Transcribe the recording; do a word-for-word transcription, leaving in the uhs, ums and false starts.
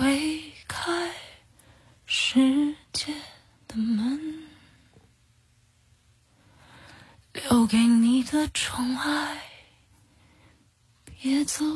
推开世界的门，留给你的宠爱别走